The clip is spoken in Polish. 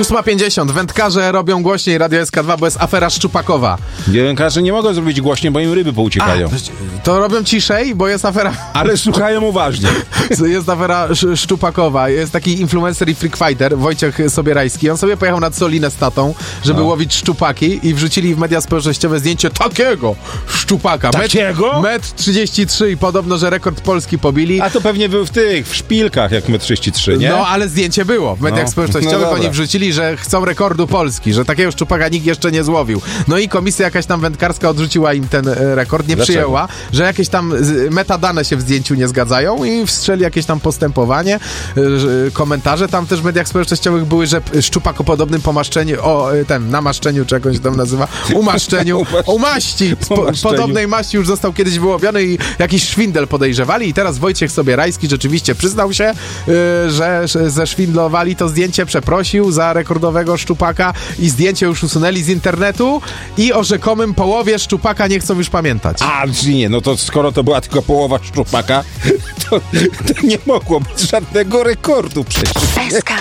8:50. Wędkarze robią głośniej Radio SK2, bo jest afera szczupakowa. Wędkarze nie mogą zrobić głośniej, bo im ryby pouciekają. To robią ciszej, bo jest afera... Ale słuchają uważnie. Jest afera szczupakowa. Jest taki influencer i freak fighter, Wojciech Sobierajski. On sobie pojechał nad Solinę z tatą, żeby łowić szczupaki i wrzucili w media społecznościowe zdjęcie takiego szczupaka. Takiego? 1,33 m i podobno, że rekord polski pobili. A to pewnie był w szpilkach, jak 1,33 m, nie? No, ale zdjęcie było w mediach społecznościowych. Oni wrzucili, że chcą rekordu Polski, że takiego szczupaka nikt jeszcze nie złowił. No i komisja jakaś tam wędkarska odrzuciła im ten rekord, nie przyjęła, że jakieś tam metadane się w zdjęciu nie zgadzają i wstrzeli jakieś tam postępowanie. Komentarze tam też w mediach społecznościowych były, że szczupak o podobnym pomaszczeniu, namaszczeniu, czy jakąś tam nazywa, umaszczeniu, maści. Podobnej maści już został kiedyś wyłowiony i jakiś szwindel podejrzewali i teraz Wojciech Sobierajski rzeczywiście przyznał się, że zeszwindlowali to zdjęcie, przeprosił za rekordowego szczupaka i zdjęcie już usunęli z internetu i o rzekomym połowie szczupaka nie chcą już pamiętać. A, czyli nie, no to skoro to była tylko połowa szczupaka, to nie mogło być żadnego rekordu przecież.